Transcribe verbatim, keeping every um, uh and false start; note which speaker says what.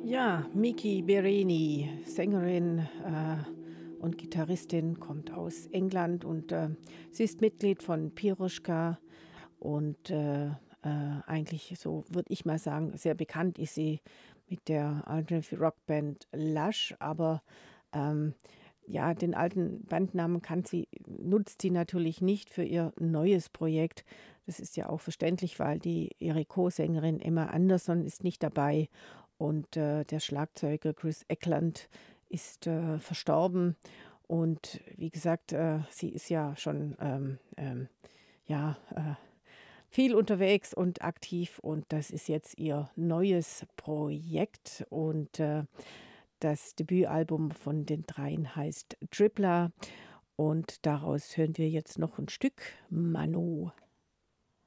Speaker 1: Ja, Miki Berenyi, Sängerin äh, und Gitarristin, kommt aus England und äh, sie ist Mitglied von Piroschka und äh, äh, eigentlich, so würde ich mal sagen, sehr bekannt ist sie mit der Alternative Rock Band Lush, aber ähm, ja, den alten Bandnamen kann sie, nutzt sie natürlich nicht für ihr neues Projekt. Das ist ja auch verständlich, weil die ihre Co-Sängerin Emma Anderson ist nicht dabei und äh, der Schlagzeuger Chris Eckland ist äh, verstorben. Und wie gesagt, äh, sie ist ja schon ähm, ähm, ja, äh, viel unterwegs und aktiv und das ist jetzt ihr neues Projekt und äh, das Debütalbum von den dreien heißt Tripler und daraus hören wir jetzt noch ein Stück Mano.